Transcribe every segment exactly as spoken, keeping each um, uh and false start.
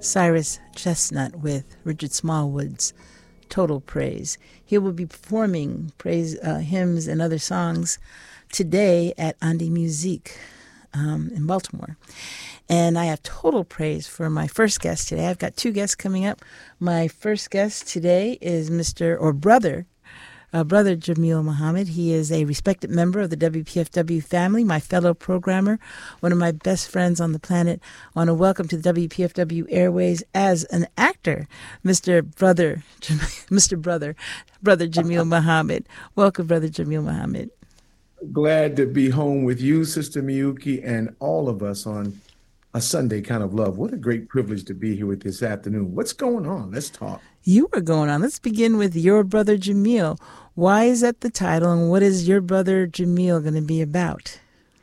Cyrus Chestnut with Richard Smallwood's Total Praise. He will be performing praise uh, hymns and other songs today at Andi Musique um, in Baltimore. And I have total praise for my first guest today. I've got two guests coming up. My first guest today is Mister or Brother Uh, Brother Jamil Muhammad. He is a respected member of the W P F W family, my fellow programmer, one of my best friends on the planet. I want to welcome to the W P F W airways as an actor, Mister Brother, Mister Brother, Brother Jamil Muhammad. Welcome, Brother Jamil Muhammad. Glad to be home with you, Sister Miyuki, and all of us on a Sunday Kind of Love. What a great privilege to be here with this afternoon. What's going on? Let's talk. You are going on. Let's begin with Your Brother Jamil. Why is that the title, and what is Your Brother Jamil going to be about?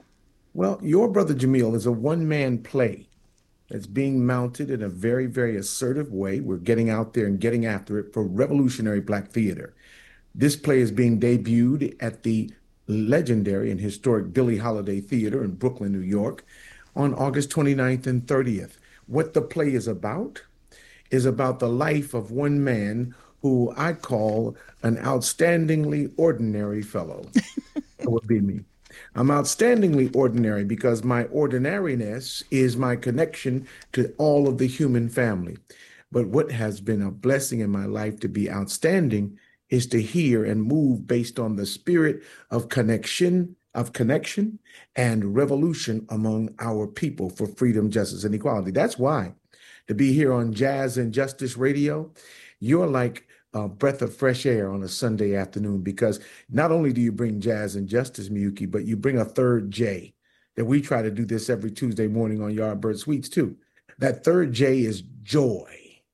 Well, Your Brother Jamil is a one-man play that's being mounted in a very, very assertive way. We're getting out there and getting after it for revolutionary Black theater. This play is being debuted at the legendary and historic Billie Holiday Theater in Brooklyn, New York, on August twenty-ninth and thirtieth. What the play is about is about the life of one man who I call an outstandingly ordinary fellow. That would be me. I'm outstandingly ordinary because my ordinariness is my connection to all of the human family. But what has been a blessing in my life to be outstanding is to hear and move based on the spirit of connection, of connection and revolution among our people for freedom, justice, and equality. That's why to be here on Jazz and Justice Radio, you're like a breath of fresh air on a Sunday afternoon, because not only do you bring jazz and justice, Miyuki, but you bring a third J, that we try to do this every Tuesday morning on Yardbird Suites too. That third J is joy.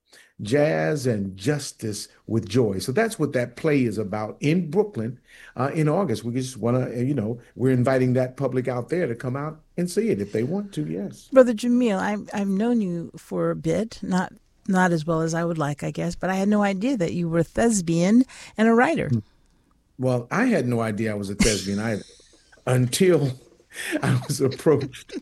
Jazz and justice with joy. So that's what that play is about in Brooklyn uh, in August. We just want to, you know, we're inviting that public out there to come out and see it if they want to, yes. Brother Jamil, I've, I've known you for a bit, not not as well as I would like, I guess, but I had no idea that you were a thespian and a writer. Well, I had no idea I was a thespian either until I was approached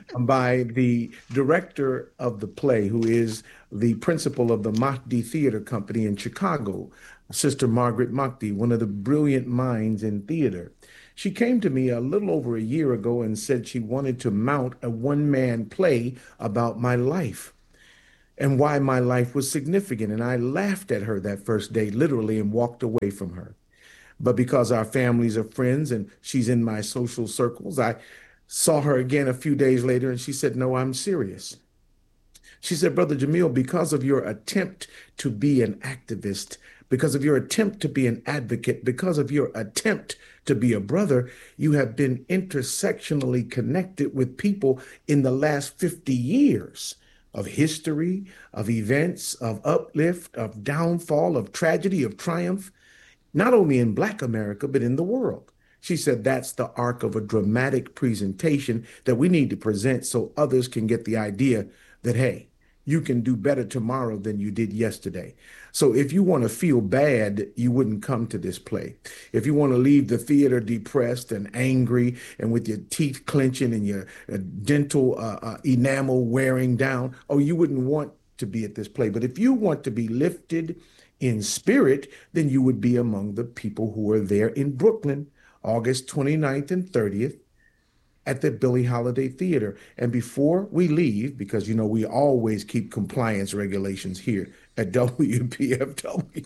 by the director of the play, who is the principal of the Mahdi Theater Company in Chicago, Sister Margaret Mahdi, one of the brilliant minds in theater. She came to me a little over a year ago and said she wanted to mount a one-man play about my life and why my life was significant. And I laughed at her that first day, literally, and walked away from her. But because our families are friends and she's in my social circles, I saw her again a few days later and she said, no, I'm serious. She said, Brother Jamil, because of your attempt to be an activist, because of your attempt to be an advocate, because of your attempt to be a brother, you have been intersectionally connected with people in the last fifty years of history, of events, of uplift, of downfall, of tragedy, of triumph, not only in Black America, but in the world. She said that's the arc of a dramatic presentation that we need to present so others can get the idea that, hey, you can do better tomorrow than you did yesterday. So if you want to feel bad, you wouldn't come to this play. If you want to leave the theater depressed and angry and with your teeth clenching and your uh, dental uh, uh, enamel wearing down, oh, you wouldn't want to be at this play. But if you want to be lifted in spirit, then you would be among the people who are there in Brooklyn, August twenty-ninth and thirtieth at the Billie Holiday Theater. And before we leave, because, you know, we always keep compliance regulations here at W P F W,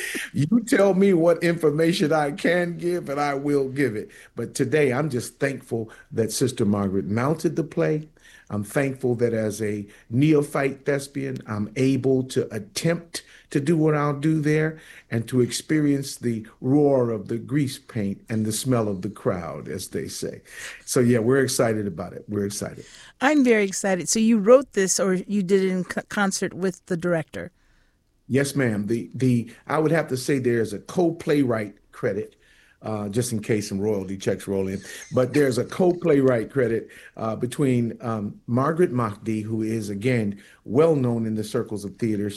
you tell me what information I can give and I will give it. But today, I'm just thankful that Sister Margaret mounted the play. I'm thankful that as a neophyte thespian, I'm able to attempt to do what I'll do there and to experience the roar of the grease paint and the smell of the crowd, as they say. So, yeah, we're excited about it. We're excited. I'm very excited. So you wrote this, or you did it in co- concert with the director? Yes, ma'am. The the I would have to say there's a co-playwright credit, uh, just in case some royalty checks roll in. But there's a co-playwright credit uh, between um, Margaret Mahdi, who is, again, well known in the circles of theater. She's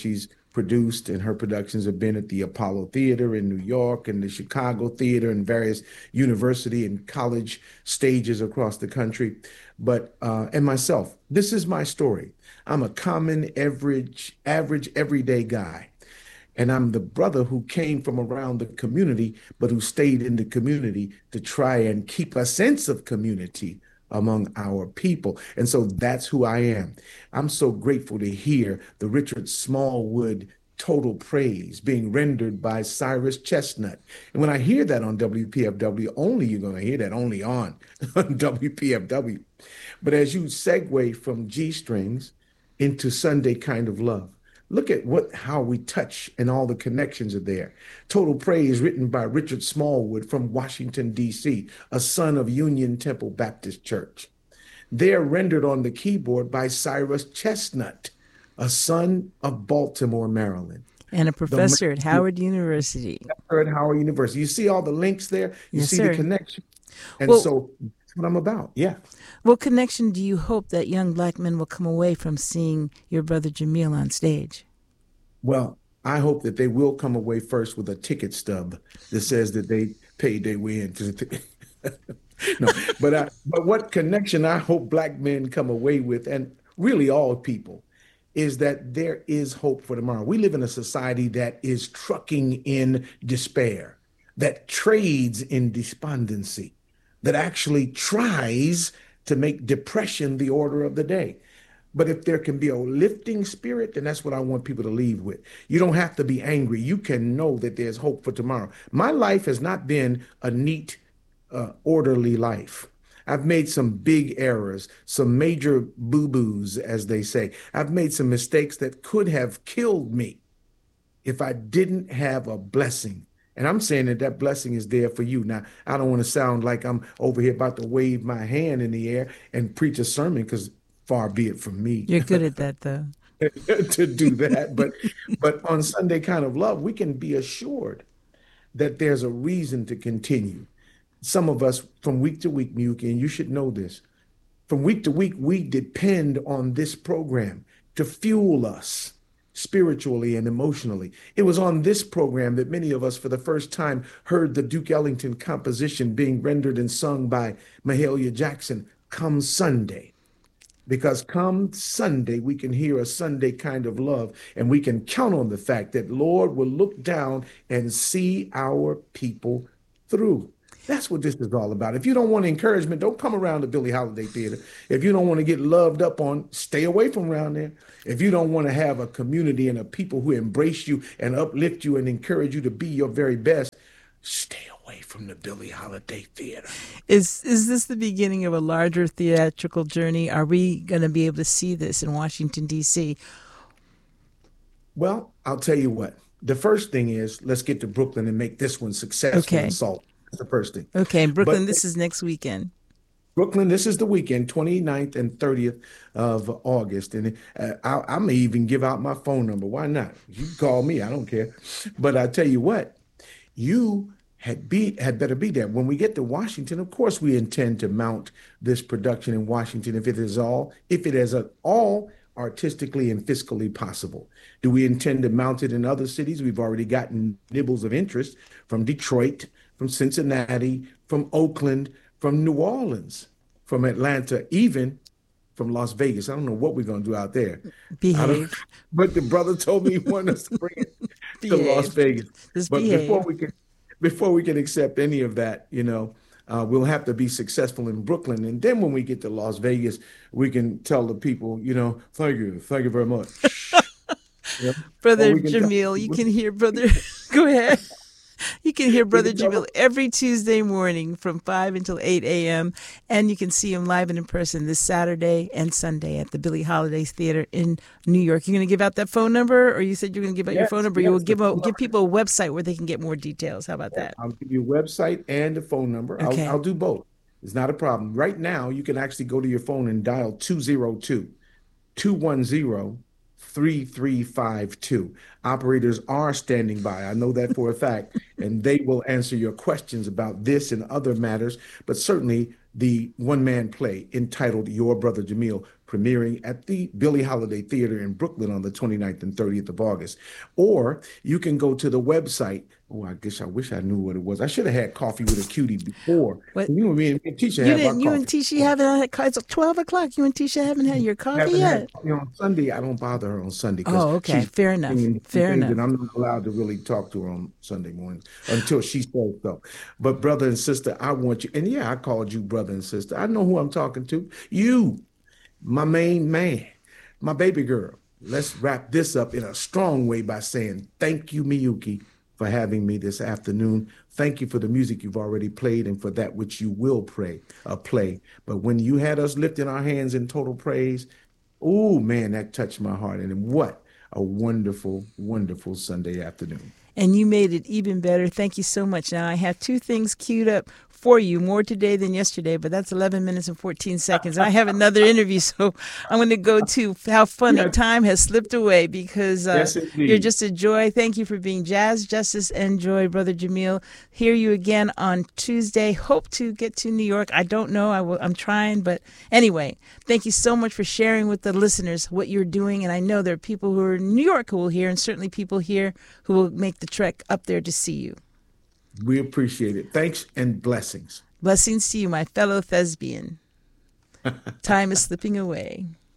produced, and her productions have been at the Apollo Theater in New York and the Chicago Theater and various university and college stages across the country. But uh, and myself, this is my story. I'm a common, average, average, everyday guy. And I'm the brother who came from around the community, but who stayed in the community to try and keep a sense of community among our people. And so that's who I am. I'm so grateful to hear the Richard Smallwood Total Praise being rendered by Cyrus Chestnut. And when I hear that on W P F W, only you're going to hear that only on, on W P F W. But as you segue from G strings into Sunday Kind of Love, look at what how we touch and all the connections are there. Total Praise written by Richard Smallwood from Washington, D C, a son of Union Temple Baptist Church. They're rendered on the keyboard by Cyrus Chestnut, a son of Baltimore, Maryland. And a professor at Howard University. At Howard University. You see all the links there? You yes, see sir. the connection? And well, so that's what I'm about. Yeah. What connection do you hope that young black men will come away from seeing your brother Jamil on stage? Well, I hope that they will come away first with a ticket stub that says that they paid their way into the no, but I, but what connection I hope black men come away with, and really all people, is that there is hope for tomorrow. We live in a society that is trucking in despair, that trades in despondency, that actually tries to make depression the order of the day. But if there can be a lifting spirit, then that's what I want people to leave with. You don't have to be angry. You can know that there's hope for tomorrow. My life has not been a neat, uh, orderly life. I've made some big errors, some major boo-boos, as they say. I've made some mistakes that could have killed me if I didn't have a blessing. And I'm saying that that blessing is there for you. Now, I don't want to sound like I'm over here about to wave my hand in the air and preach a sermon, because far be it from me. You're good at that, though. to do that. But but on Sunday Kind of Love, we can be assured that there's a reason to continue. Some of us from week to week, Miyuki, and you should know this, from week to week, we depend on this program to fuel us spiritually and emotionally. It was on this program that many of us for the first time heard the Duke Ellington composition being rendered and sung by Mahalia Jackson, Come Sunday. Because come Sunday, we can hear a Sunday Kind of Love, and we can count on the fact that Lord will look down and see our people through. That's what this is all about. If you don't want encouragement, don't come around the Billie Holiday Theater. If you don't want to get loved up on, stay away from around there. If you don't want to have a community and a people who embrace you and uplift you and encourage you to be your very best, stay away from the Billie Holiday Theater. Is is this the beginning of a larger theatrical journey? Are we going to be able to see this in Washington, D C? Well, I'll tell you what. The first thing is, let's get to Brooklyn and make this one successful okay. and solid. That's the first thing. Okay, Brooklyn, but, this is next weekend. Brooklyn, this is the weekend, twenty-ninth and thirtieth of August. And uh, I, I may even give out my phone number. Why not? You can call me. I don't care. But I tell you what, you had be had better be there. When we get to Washington, of course, we intend to mount this production in Washington if it is all, if it is at all artistically and fiscally possible. Do we intend to mount it in other cities? We've already gotten nibbles of interest from Detroit, from Cincinnati, from Oakland, from New Orleans, from Atlanta, even from Las Vegas. I don't know what we're going to do out there. Behave. But the brother told me he wanted us to bring it to Las Vegas. Just but behave. before we can, before we can accept any of that, you know, uh, we'll have to be successful in Brooklyn. And then when we get to Las Vegas, we can tell the people, you know, thank you, thank you very much. Yep. Brother Jamil, you can hear Brother, go ahead. You can hear Brother Jamil every Tuesday morning from five until eight a.m. And you can see him live and in person this Saturday and Sunday at the Billie Holiday Theater in New York. You're going to give out that phone number, or you said you're going to give out yes, your phone number? Yes, you will give, a, give people a website where they can get more details. How about that? I'll give you a website and a phone number. Okay. I'll, I'll do both. It's not a problem. Right now, you can actually go to your phone and dial two oh two, two one zero, three three five two. Operators are standing by. I know that for a fact, and they will answer your questions about this and other matters. But certainly the one-man play entitled Your Brother Jamil premiering at the Billie Holiday Theater in Brooklyn on the twenty-ninth and thirtieth of August. Or you can go to the website. Oh, I guess I wish I knew what it was. I should have had coffee with a cutie before. What? You know, me and, me and Tisha You have didn't. our You and coffee. Tisha haven't had. co- It's twelve o'clock. You and Tisha haven't had your coffee Haven't had yet. coffee on Sunday. I don't bother her on Sunday because Oh, okay. she's Fair enough. doing Fair things enough. and I'm not allowed to really talk to her on Sunday morning until she says so. But brother and sister, I want you, and yeah, I called you brother and sister. I know who I'm talking to. You, my main man, my baby girl. Let's wrap this up in a strong way by saying thank you, Miyuki, for having me this afternoon. Thank you for the music you've already played and for that which you will pray, uh, play. But when you had us lifting our hands in total praise, oh man, that touched my heart. And what a wonderful, wonderful Sunday afternoon. And you made it even better. Thank you so much. Now I have two things queued up for you, more today than yesterday, but that's eleven minutes and fourteen seconds. I have another interview, so I'm going to go to how funny Yes. time has slipped away because uh, Yes, indeed. you're just a joy. Thank you for being Jazz, Justice, and Joy, Brother Jamil. Hear you again on Tuesday. Hope to get to New York. I don't know. I will, I'm trying, but anyway, thank you so much for sharing with the listeners what you're doing. And I know there are people who are in New York who will hear, and certainly people here who will make the trek up there to see you. We appreciate it. Thanks and blessings. Blessings to you, my fellow thespian. Time is slipping away.